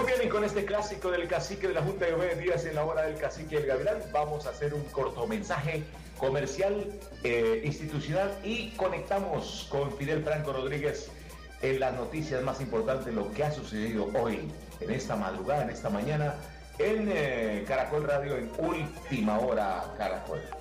Muy bien, y con este clásico del cacique de la Junta de Obed Díaz en la hora del cacique del Gavilán, vamos a hacer un corto mensaje comercial, institucional, y conectamos con Fidel Franco Rodríguez en las noticias más importantes, lo que ha sucedido hoy, en esta madrugada, en esta mañana, en Caracol Radio, en Última Hora Caracol.